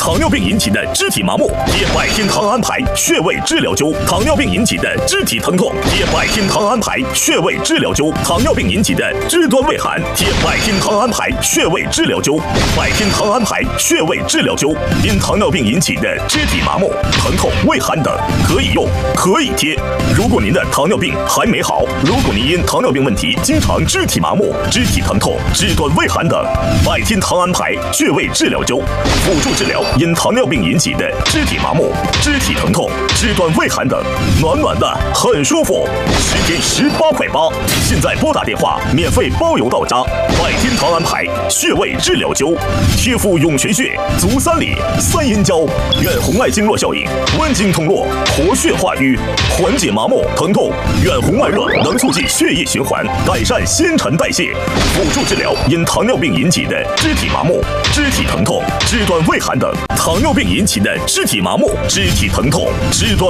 糖尿病引起的肢体麻木，贴百天糖安牌穴位治疗灸；糖尿病引起的肢体疼痛，贴百天糖安牌穴位治疗灸；糖尿病引起的肢端畏寒，贴百天糖安牌穴位治疗灸。百天糖安牌穴位治疗灸，因糖尿病引起的肢体麻木、疼痛、畏寒等，可以用，可以贴。如果您的糖尿病还没好，如果您因糖尿病问题经常肢体麻木、肢体疼痛、肢端畏寒等，百天糖安牌穴位治疗灸，辅助治疗因糖尿病引起的肢体麻木、肢体疼痛、肢端畏寒等，暖暖的，很舒服。10天18块8，现在拨打电话免费包邮到家。百天糖安牌穴位治疗灸，贴敷涌泉穴、足三里、三阴交，远红外经络效应，温经通络，活血化瘀，缓解麻木疼痛。远红外热能促进血液循环，改善新陈代谢，辅助治疗因糖尿病引起的肢体麻木、肢体疼痛、肢端畏寒等。糖尿病引起的肢体麻木、肢体疼痛、肢端